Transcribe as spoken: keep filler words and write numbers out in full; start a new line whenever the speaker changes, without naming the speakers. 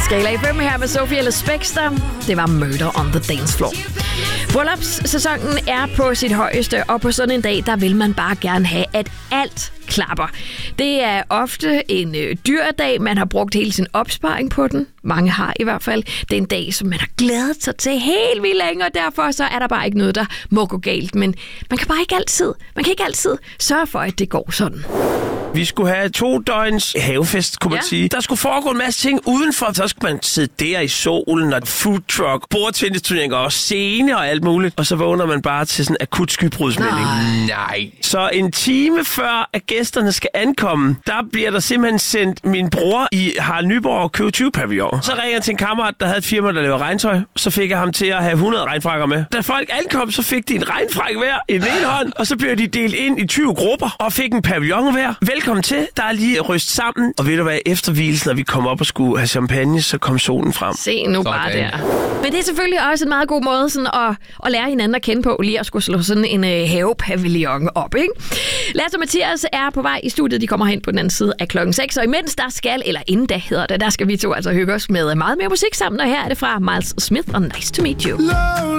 Skala i fem her med Sophie Ellis Bextor. Det var Murder on the Dance Floor. Bryllupssæsonen er på sit højeste, og på sådan en dag, der vil man bare gerne have, at alt klapper. Det er ofte en øh, dyr dag. Man har brugt hele sin opsparing på den. Mange har i hvert fald. Det er en dag, som man har glædet sig til helt vildt længe, og derfor så er der bare ikke noget, der må gå galt. Men man kan bare ikke altid, man kan ikke altid sørge for, at det går sådan.
Vi skulle have to døgns havefest, kunne man ja. sige. Der skulle foregå en masse ting udenfor. Så skulle man sidde der i solen, og food truck, bordtennisturneringer og scene og alt muligt. Og så vågner man bare til sådan en akut skybrudsmelding. Nej. Så en time før, at gæsterne skal ankomme, der bliver der simpelthen sendt min bror i Harald Nyborg og købe tyve pavillon. Så ringer jeg til en kammerat, der havde et firma, der laver regntøj. Så fik jeg ham til at have hundrede regnfrakker med. Da folk ankom, så fik de en regnfrak hver i den ene hånd, og så blev de delt ind i tyve grupper og fik en pavillon hver. Velkommen til. Der er lige ryst sammen. Og ved du hvad, efter hvilsen, når vi kom op og skulle have champagne, så kom solen frem.
Se nu bare der. Men det er selvfølgelig også en meget god måde sådan at, at lære hinanden at kende på, lige at skulle slå sådan en øh, havepavillon op, ikke? Lasse og Mathias er på vej i studiet. De kommer hen på den anden side af klokken seks. Og imens der skal, eller inden da hedder det, der skal vi to altså hygge os med meget mere musik sammen. Og her er det fra Miles Smith og Nice to Meet You.